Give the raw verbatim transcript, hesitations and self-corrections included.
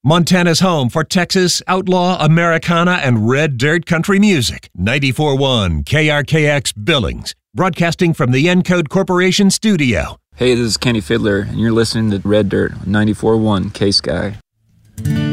Montana's home for Texas, outlaw, Americana, and red dirt country music. ninety-four point one K R K X Billings, broadcasting from the Encode Corporation studio. Hey, this is Kenny Fiddler, and you're listening to Red Dirt on ninety-four point one K-Sky.